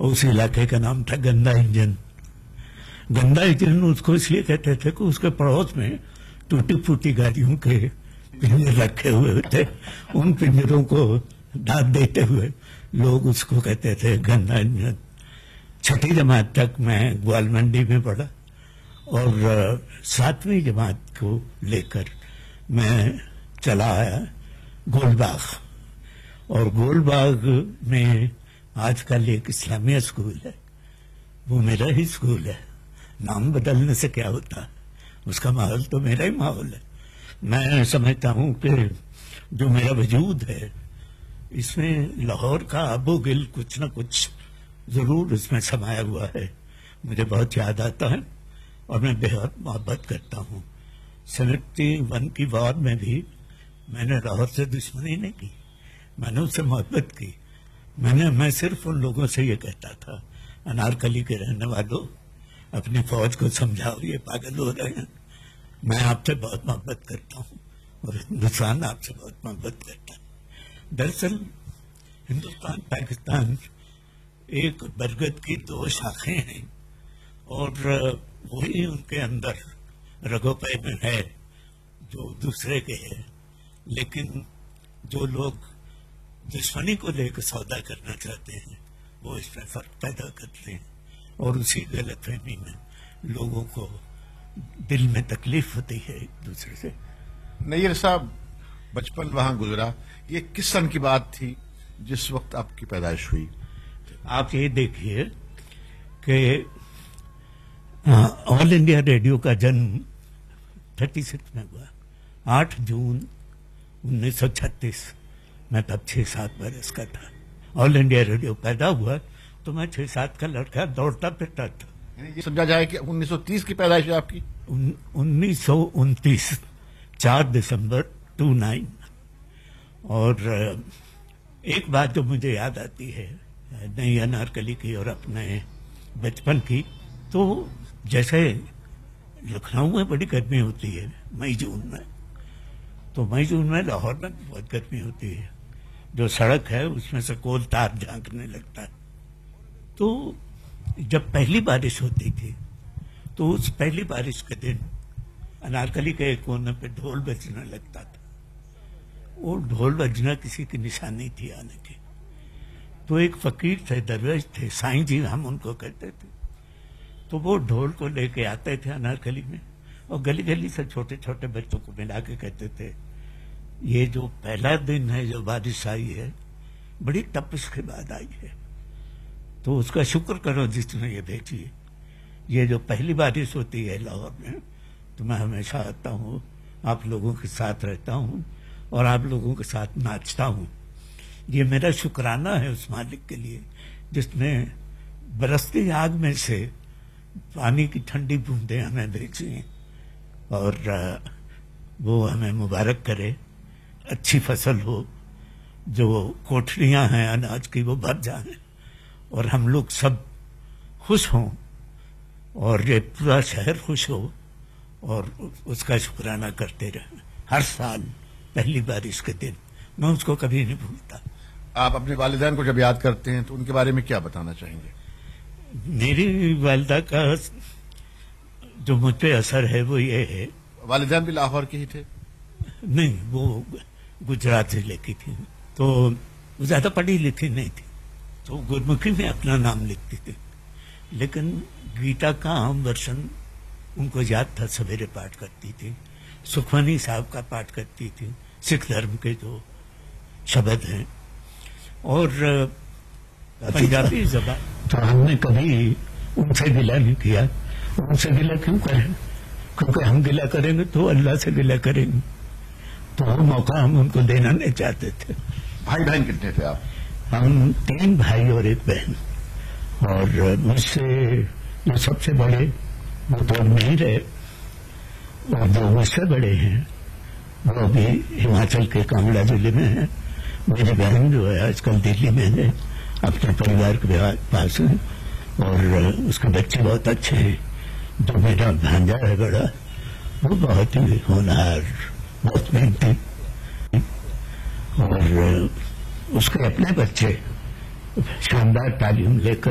उस इलाके का नाम था गंदा इंजन। गंदा इंजन उसको इसलिए कहते थे कि उसके पड़ोस में टूटी फूटी गाड़ियों के पिंजर रखे हुए थे। उन पिंजरों को दाद देते हुए लोग उसको कहते थे गंदा इंजन। छठी जमात तक मैं ग्वालमंडी में पढ़ा और 7वीं जमात को लेकर मैं चला आया गोलबाग, और गोलबाग में आजकल एक इस्लामिया स्कूल है, वो मेरा ही स्कूल है। नाम बदलने से क्या होता, उसका माहौल तो मेरा ही माहौल है। मैं समझता हूँ कि जो मेरा वजूद है इसमें लाहौर का आबोगिल कुछ न कुछ जरूर इसमें समाया हुआ है। मुझे बहुत याद आता है और मैं बेहद मोहब्बत करता हूँ। 71 की वार में भी मैंने लाहौर से दुश्मनी नहीं की, मैंने उससे मोहब्बत की। मैं सिर्फ उन लोगों से ये कहता था, अनारकली के रहने वालों अपनी फौज को समझाओ, ये पागल हो रहे हैं। मैं आपसे बहुत मोहब्बत करता हूँ और हिंदुस्तान आपसे बहुत मोहब्बत करता है। दरअसल हिंदुस्तान पाकिस्तान एक बरगद की 2 शाखें हैं और वही उनके अंदर रगोपे में है जो दूसरे के है। लेकिन जो लोग दुश्मनी को लेकर सौदा करना चाहते हैं वो इसमें फर्क पैदा करते हैं और उसी गलतफहमी में लोगों को दिल में तकलीफ होती है एक दूसरे से। नैयर साहब, बचपन वहां गुजरा, ये किस सन की बात थी जिस वक्त आपकी पैदाइश हुई? आप ये देखिए कि ऑल इंडिया रेडियो का जन्म 36 में हुआ, 8 जून 1936। मैं तब 6-7 बरस का था। ऑल इंडिया रेडियो पैदा हुआ तो मैं 6-7 का लड़का दौड़ता फिरता था। ये समझा जाए कि 1930 की पैदाइश है आपकी? 1929, 4 दिसंबर 29। और एक बात जो मुझे याद आती है नई अनारकली की और अपने बचपन की, तो जैसे लखनऊ में बड़ी गर्मी होती है मई जून में, तो मई जून में लाहौर में बहुत गर्मी होती है। जो सड़क है उसमें से कोल तार झांकने लगता है। तो जब पहली बारिश होती थी तो उस पहली बारिश के दिन अनारकली के एक कोने पे ढोल बजना लगता था। वो ढोल बजना किसी की निशानी थी आने की। तो एक फकीर थे, दरवेश थे, साईं जी हम उनको कहते थे। तो वो ढोल को लेके आते थे अनारकली में और गली गली से छोटे छोटे बच्चों को मिला के कहते थे, ये जो पहला दिन है जो बारिश आई है बड़ी तपिश के बाद आई है, तो उसका शुक्र करो जिसने ये भेजी है। ये जो पहली बारिश होती है लाहौर में, तो मैं हमेशा आता हूँ, आप लोगों के साथ रहता हूँ और आप लोगों के साथ नाचता हूँ। ये मेरा शुक्राना है उस मालिक के लिए जिसने बरसती आग में से पानी की ठंडी बूंदें हमें भेजी हैं और वो हमें मुबारक करे, अच्छी फसल हो, जो कोठरियां हैं अनाज की वो भर जाएं और हम लोग सब खुश हों और ये पूरा शहर खुश हो और उसका शुक्राना करते रहें। हर साल पहली बारिश के दिन मैं उसको कभी नहीं भूलता। आप अपने वालिदैन को जब याद करते हैं तो उनके बारे में क्या बताना चाहेंगे? मेरी वालिदा का जो मुझ पे असर है वो ये है। वालिदैन भी लाहौर के ही थे? नहीं, वो गुजरात जिले की थी, तो वो ज्यादा पढ़ी लिखी नहीं थी, तो गुरमुखी में अपना नाम लिखती थी। लेकिन गीता का आम वर्षन उनको याद था, सवेरे पाठ करती थी। सुखमनी साहब का पाठ करती थी, सिख धर्म के जो शब्द हैं, और पंजाबी जबान। तो हमने कभी उनसे गिला नहीं किया। उनसे गिला क्यों करें? क्योंकि हम गिला करेंगे तो अल्लाह से गिला करेंगे, तो वो मौका हम उनको देना नहीं चाहते थे। भाई बहन कितने थे आप? हम 3 भाई और 1 बहन, और मुझसे जो सबसे बड़े वो तो नहीं रहे, और जो मुझसे बड़े हैं वो भी हिमाचल के कांगड़ा जिले में है। मेरी बहन जो है आजकल दिल्ली में है, अपने परिवार के पास है, और उसके बच्चे बहुत अच्छे हैं। जो मेरा भांजा है बड़ा, वो बहुत ही होनहार, बहुत मेहनती, और उसके अपने बच्चे शानदार तालीम लेकर